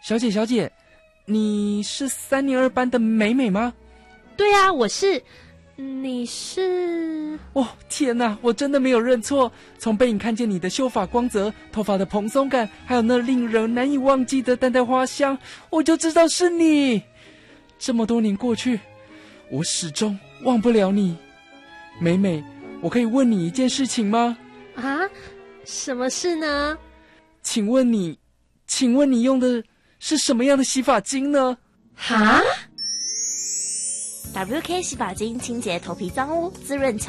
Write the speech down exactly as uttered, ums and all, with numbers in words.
小姐小姐，你是三年二班的美美吗？ 对啊，我是。你是？ 哦，天哪，我真的没有认错。从背影看见你的秀发光泽，头发的蓬松感，还有那令人难以忘记的淡淡花香，我就知道是你。这么多年过去，我始终忘不了你。美美，我可以问你一件事情吗？ 啊，什么事呢？ 请问你，请问你用的是什么样的洗发精呢？ 哈？ W K 洗发精清洁头皮脏污，滋润